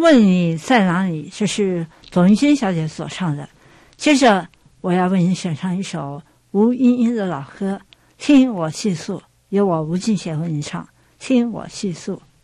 问你在哪里，这是董玉金小姐所唱的。接着我要为你选唱一首吴莺莺的老歌，听我细诉，由我吴敬贤为你唱，听我细诉。